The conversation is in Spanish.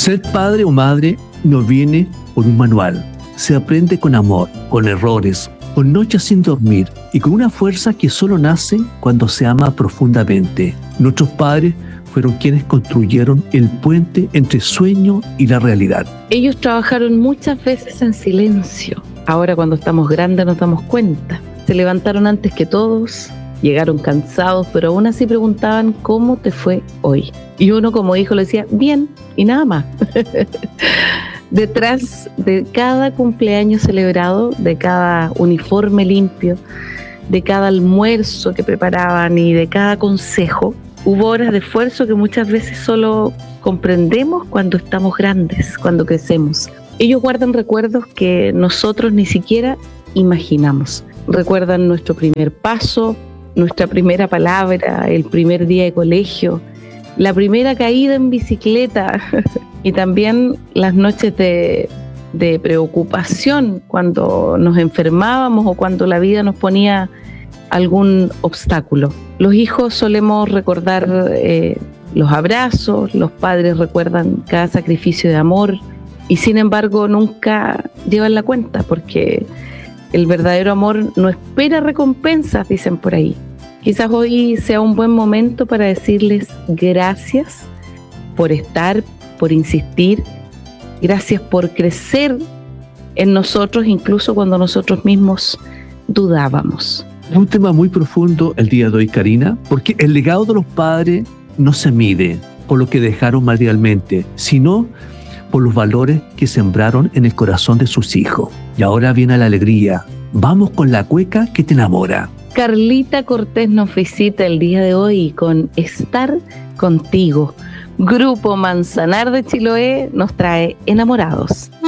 Ser padre o madre no viene por un manual. Se aprende con amor, con errores, con noches sin dormir y con una fuerza que solo nace cuando se ama profundamente. Nuestros padres fueron quienes construyeron el puente entre sueño y la realidad. Ellos trabajaron muchas veces en silencio. Ahora cuando estamos grandes nos damos cuenta. Se levantaron antes que todos, llegaron cansados, pero aún así preguntaban ¿cómo te fue hoy? Y uno como hijo le decía bien y nada más. Detrás de cada cumpleaños celebrado, de cada uniforme limpio, de cada almuerzo que preparaban y de cada consejo, hubo horas de esfuerzo que muchas veces solo comprendemos cuando estamos grandes, cuando crecemos. Ellos guardan recuerdos que nosotros ni siquiera imaginamos. Recuerdan nuestro primer paso, nuestra primera palabra, el primer día de colegio, la primera caída en bicicleta y también las noches de preocupación cuando nos enfermábamos o cuando la vida nos ponía algún obstáculo. Los hijos solemos recordar los abrazos, los padres recuerdan cada sacrificio de amor y sin embargo nunca llevan la cuenta porque el verdadero amor no espera recompensas, dicen por ahí. Quizás hoy sea un buen momento para decirles gracias por estar, por insistir, gracias por crecer en nosotros incluso cuando nosotros mismos dudábamos. Un tema muy profundo el día de hoy, Karina, porque el legado de los padres no se mide por lo que dejaron materialmente, sino por los valores que sembraron en el corazón de sus hijos. Y ahora viene la alegría. Vamos con la cueca que te enamora. Carlita Cortés nos visita el día de hoy con Estar Contigo. Grupo Manzanar de Chiloé nos trae Enamorados.